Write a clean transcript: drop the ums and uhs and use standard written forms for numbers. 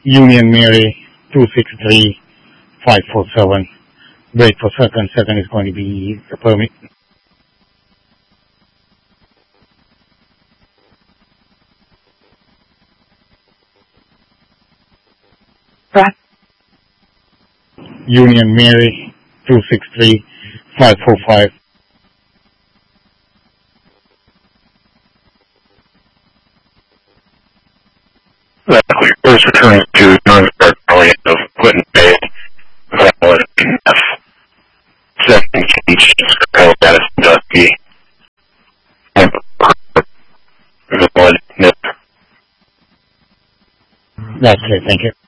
Union Mary 263547. Wait for second. Second is going to be the permit. Union Mary 263545. That clear is returning to non-guard Elliott of Clinton Bay, valid F. Second cage, Scarlet Addis Dusky, and valid NIP. That's it, thank you.